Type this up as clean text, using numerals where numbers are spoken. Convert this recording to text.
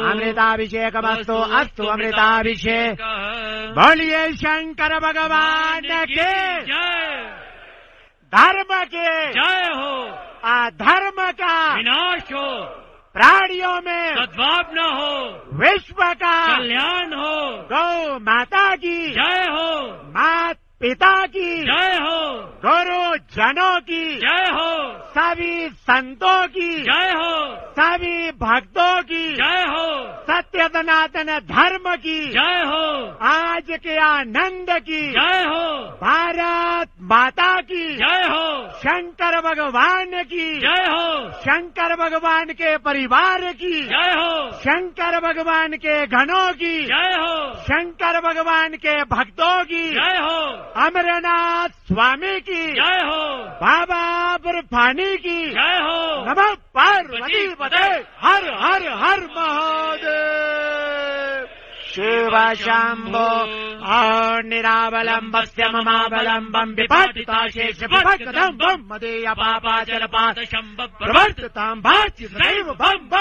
अमृताभिषेकमस्तु अस्तु अमृताभिषेक। बोलिए शंकर भगवान के जय। धर्म के जय हो। अधर्म का विनाश हो। प्राणियों में सद्भाव न हो। विश्व का कल्याण हो। गौ माता की जय हो। मात पिता की जय हो। गुरु जनों की जय हो। सभी संतों की जय हो। सभी भक्तों की जय हो। सत्य सनातन धर्म की जय हो। आज के आनंद की जय हो। भारत माता की जय हो। शंकर भगवान की जय हो। शंकर भगवान के परिवार की जय हो। शंकर भगवान के घनों की जय हो। शंकर भगवान के भक्तों की जय हो। अमरनाथ स्वामी की जय हो। बाबा बर्फानी की जय हो। नमः पार्वती पते हर हर हर महादेव। शिव शंभो और निरावलम वस्य ममावलंबम विपाटिता शेष भक्तम बम मदेय पापाचल पात शंभ प्रवर्तताम भाति सदैव बम बम।